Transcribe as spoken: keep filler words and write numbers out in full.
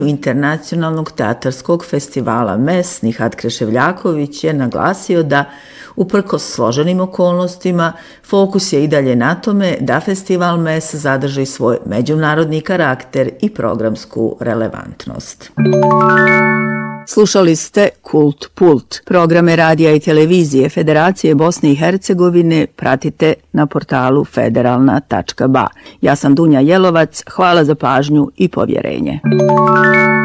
Internacionalnog teatarskog festivala M E S Nihat Kreševljaković je naglasio da, uprkos složenim okolnostima, fokus je i dalje na tome da festival M E S zadrži svoj međunarodni karakter i programsku relevantnost. Slušali ste Kult Pult. Programe radija i televizije Federacije Bosne i Hercegovine pratite na portalu federalna tačka ba. Ja sam Dunja Jelovac, hvala za pažnju i povjerenje.